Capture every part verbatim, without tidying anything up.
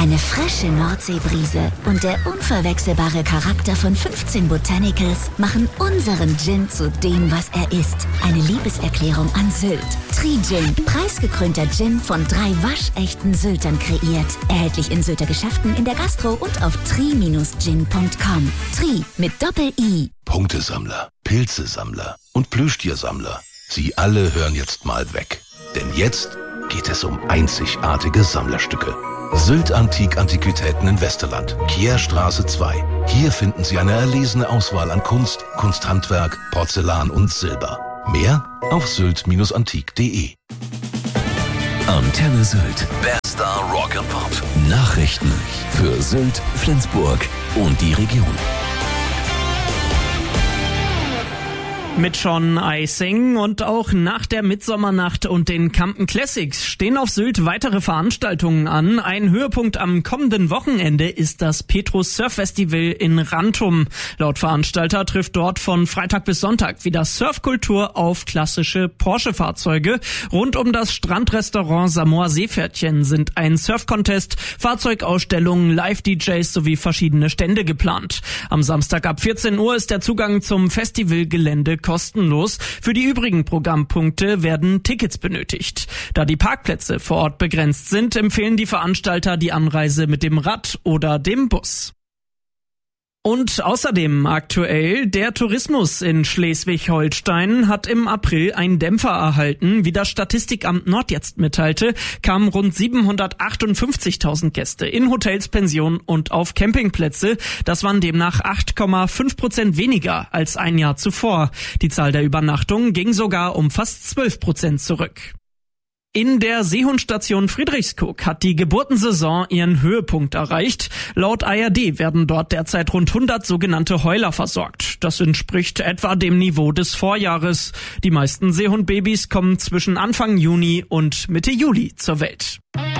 Eine frische Nordseebrise und der unverwechselbare Charakter von fünfzehn Botanicals machen unseren Gin zu dem, was er ist. Eine Liebeserklärung an Sylt. Tri-Gin, preisgekrönter Gin von drei waschechten Syltern kreiert. Erhältlich in Sylter Geschäften, in der Gastro und auf tri Bindestrich gin punkt com. Tri mit Doppel-I. Punktesammler, Pilzesammler und Plüschtiersammler. Sie alle hören jetzt mal weg. Denn jetzt geht es um einzigartige Sammlerstücke. Sylt Antik Antiquitäten in Westerland, Kierstraße zwei. Hier finden Sie eine erlesene Auswahl an Kunst, Kunsthandwerk, Porzellan und Silber. Mehr auf sylt Bindestrich antik punkt de. Antenne Sylt. Bester Rock and Pop. Nachrichten für Sylt, Flensburg und die Region. Mit Sean Icing und auch nach der Mitsommernacht und den Campen Classics stehen auf Sylt weitere Veranstaltungen an. Ein Höhepunkt am kommenden Wochenende ist das Petrus Surf Festival in Rantum. Laut Veranstalter trifft dort von Freitag bis Sonntag wieder Surfkultur auf klassische Porsche-Fahrzeuge. Rund um das Strandrestaurant Samoa Seepferdchen sind ein Surf-Contest, Fahrzeugausstellungen, Live-D Js sowie verschiedene Stände geplant. Am Samstag ab vierzehn Uhr ist der Zugang zum Festivalgelände kostenlos. Für die übrigen Programmpunkte werden Tickets benötigt. Da die Parkplätze vor Ort begrenzt sind, empfehlen die Veranstalter die Anreise mit dem Rad oder dem Bus. Und außerdem aktuell, der Tourismus in Schleswig-Holstein hat im April einen Dämpfer erhalten. Wie das Statistikamt Nord jetzt mitteilte, kamen rund siebenhundertachtundfünfzigtausend Gäste in Hotels, Pensionen und auf Campingplätze. Das waren demnach acht Komma fünf Prozent weniger als ein Jahr zuvor. Die Zahl der Übernachtungen ging sogar um fast zwölf Prozent zurück. In der Seehundstation Friedrichskoog hat die Geburtensaison ihren Höhepunkt erreicht. Laut A R D werden dort derzeit rund hundert sogenannte Heuler versorgt. Das entspricht etwa dem Niveau des Vorjahres. Die meisten Seehundbabys kommen zwischen Anfang Juni und Mitte Juli zur Welt.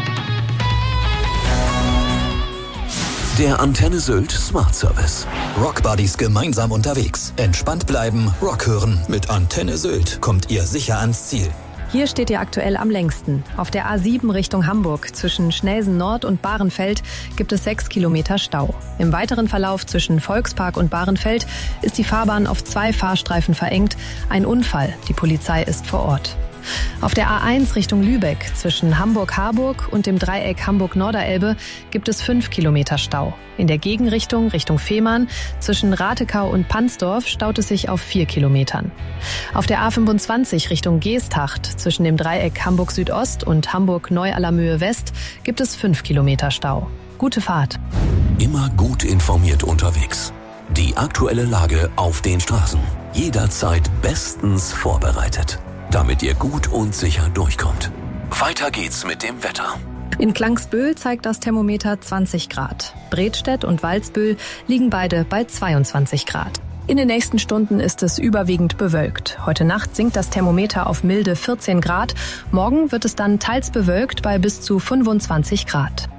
Der Antenne Sylt Smart Service. Rock Buddies gemeinsam unterwegs. Entspannt bleiben, Rock hören. Mit Antenne Sylt kommt ihr sicher ans Ziel. Hier steht ihr aktuell am längsten. Auf der A sieben Richtung Hamburg zwischen Schnelsen Nord und Bahrenfeld gibt es sechs Kilometer Stau. Im weiteren Verlauf zwischen Volkspark und Bahrenfeld ist die Fahrbahn auf zwei Fahrstreifen verengt. Ein Unfall. Die Polizei ist vor Ort. Auf der A eins Richtung Lübeck zwischen Hamburg-Harburg und dem Dreieck Hamburg-Norderelbe gibt es fünf Kilometer Stau. In der Gegenrichtung Richtung Fehmarn zwischen Ratekau und Pansdorf staut es sich auf vier Kilometern. Auf der A fünfundzwanzig Richtung Geesthacht zwischen dem Dreieck Hamburg-Südost und Hamburg-Neu-Allermöhe-West gibt es fünf Kilometer Stau. Gute Fahrt. Immer gut informiert unterwegs. Die aktuelle Lage auf den Straßen. Jederzeit bestens vorbereitet, damit ihr gut und sicher durchkommt. Weiter geht's mit dem Wetter. In Klangsbühl zeigt das Thermometer zwanzig Grad. Bredstedt und Walsbühl liegen beide bei zweiundzwanzig Grad. In den nächsten Stunden ist es überwiegend bewölkt. Heute Nacht sinkt das Thermometer auf milde vierzehn Grad. Morgen wird es dann teils bewölkt bei bis zu fünfundzwanzig Grad.